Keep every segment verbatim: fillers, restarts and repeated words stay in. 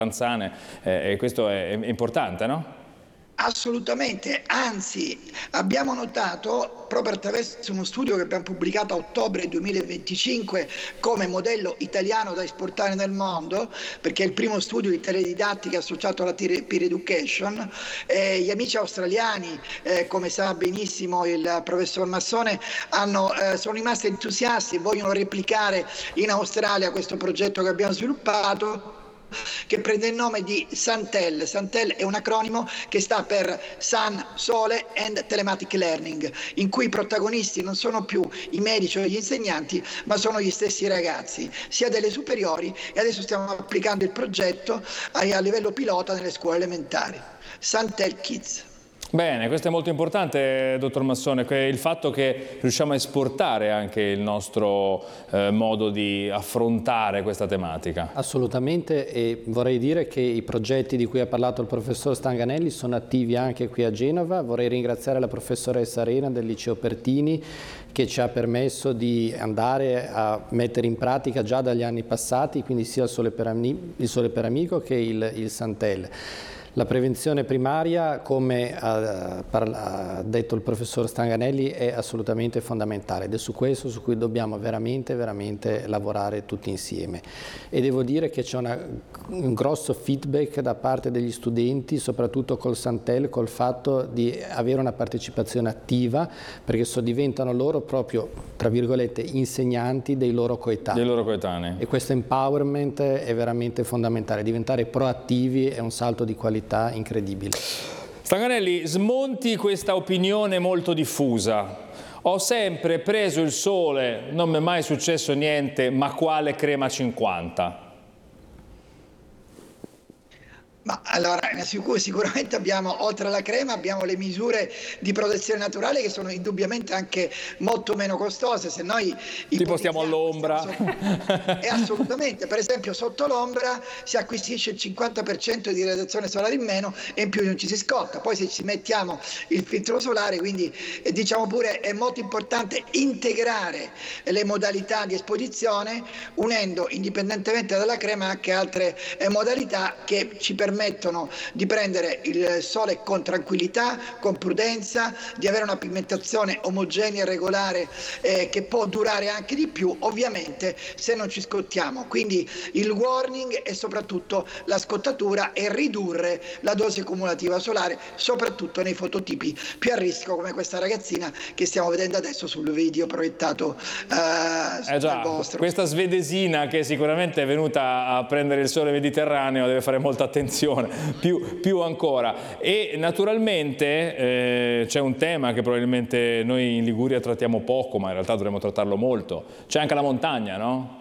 Anzane, eh, e questo è, è importante, no? Assolutamente, anzi abbiamo notato proprio attraverso uno studio che abbiamo pubblicato a ottobre duemilaventicinque come modello italiano da esportare nel mondo, perché è il primo studio di teledidattica associato alla peer education. Eh, gli amici australiani, eh, come sa benissimo il professor Massone, hanno, eh, sono rimasti entusiasti e vogliono replicare in Australia questo progetto che abbiamo sviluppato, che prende il nome di SUNTEL. SUNTEL è un acronimo che sta per Sun, Sole and Telematic Learning, in cui i protagonisti non sono più i medici o gli insegnanti, ma sono gli stessi ragazzi, sia delle superiori, e adesso stiamo applicando il progetto a, a livello pilota nelle scuole elementari. SUNTEL Kids. Bene, questo è molto importante, dottor Massone, il fatto che riusciamo a esportare anche il nostro eh, modo di affrontare questa tematica. Assolutamente, e vorrei dire che i progetti di cui ha parlato il professor Stanganelli sono attivi anche qui a Genova. Vorrei ringraziare la professoressa Arena del liceo Pertini, che ci ha permesso di andare a mettere in pratica già dagli anni passati, quindi sia il Sole per, Ami- il Sole per Amico che il, il SUNTEL. La prevenzione primaria, come ha, ha detto il professor Stanganelli, è assolutamente fondamentale ed è su questo su cui dobbiamo veramente, veramente lavorare tutti insieme. E devo dire che c'è una, un grosso feedback da parte degli studenti, soprattutto col SUNTEL, col fatto di avere una partecipazione attiva, perché so, diventano loro proprio, tra virgolette, insegnanti dei loro coetanei. Dei loro coetanei. E questo empowerment è veramente fondamentale. Diventare proattivi è un salto di qualità incredibile. Stanganelli, smonti questa opinione molto diffusa. Ho sempre preso il sole, non mi è mai successo niente, ma quale crema cinquanta? Ma allora, sicuramente abbiamo, oltre alla crema, abbiamo le misure di protezione naturale che sono indubbiamente anche molto meno costose. Se noi tipo stiamo all'ombra. E assolutamente, per esempio sotto l'ombra si acquisisce il cinquanta per cento di radiazione solare in meno e in più non ci si scotta. Poi se ci mettiamo il filtro solare, quindi eh, diciamo pure è molto importante integrare le modalità di esposizione, unendo indipendentemente dalla crema anche altre eh, modalità che ci permettono permettono di prendere il sole con tranquillità, con prudenza, di avere una pigmentazione omogenea e regolare eh, che può durare anche di più, ovviamente se non ci scottiamo. Quindi il warning è soprattutto la scottatura e ridurre la dose cumulativa solare, soprattutto nei fototipi più a rischio come questa ragazzina che stiamo vedendo adesso sul video proiettato eh, eh già, vostro. Questa svedesina che sicuramente è venuta a prendere il sole mediterraneo deve fare molta attenzione. Più, più ancora. E naturalmente eh, c'è un tema che probabilmente noi in Liguria trattiamo poco, ma in realtà dovremmo trattarlo molto. C'è anche la montagna, no?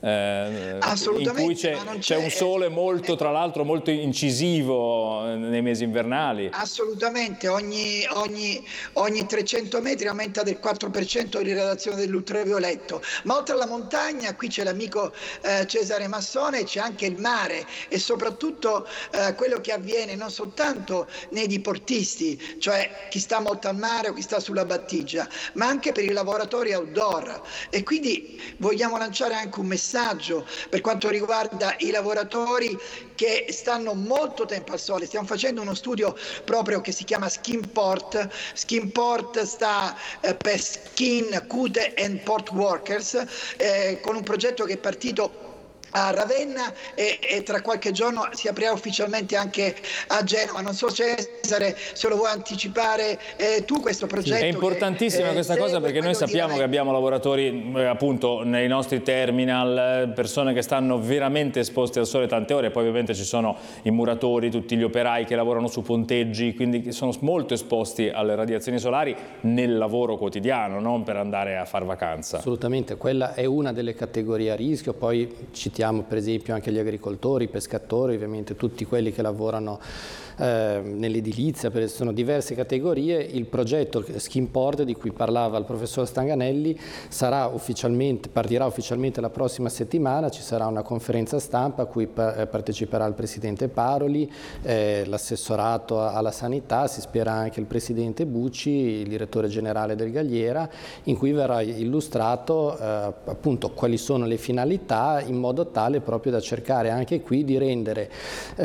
Eh, Assolutamente, in cui c'è un sole molto, tra l'altro, molto incisivo nei mesi invernali. Assolutamente, ogni, ogni, ogni trecento metri aumenta del quattro per cento l'irradiazione dell'ultravioletto. Ma oltre alla montagna, qui c'è l'amico eh, Cesare Massone, c'è anche il mare e soprattutto eh, quello che avviene non soltanto nei diportisti, cioè chi sta molto al mare o chi sta sulla battigia, ma anche per i lavoratori outdoor. E quindi vogliamo lanciare anche un messaggio per quanto riguarda i lavoratori che stanno molto tempo al sole. Stiamo facendo uno studio proprio che si chiama Skinport. Skinport sta eh, per Skin, Cute and Port Workers, eh, con un progetto che è partito a Ravenna e, e tra qualche giorno si aprirà ufficialmente anche a Genova. Non so Cesare se lo vuoi anticipare eh, tu questo progetto. È importantissima che, questa eh, cosa perché noi sappiamo che abbiamo lavoratori eh, appunto nei nostri terminal, persone che stanno veramente esposte al sole tante ore, poi ovviamente ci sono i muratori, tutti gli operai che lavorano su ponteggi, quindi sono molto esposti alle radiazioni solari nel lavoro quotidiano, non per andare a far vacanza. Assolutamente, quella è una delle categorie a rischio, poi citiamo per esempio anche gli agricoltori, i pescatori, ovviamente tutti quelli che lavorano eh, nell'edilizia, sono diverse categorie. Il progetto Skinport di cui parlava il professor Stanganelli sarà ufficialmente, partirà ufficialmente la prossima settimana, ci sarà una conferenza stampa a cui parteciperà il presidente Paroli, eh, l'assessorato alla sanità, si spera anche il presidente Bucci, il direttore generale del Galliera, in cui verrà illustrato eh, appunto quali sono le finalità in modo modo tale proprio da cercare anche qui di rendere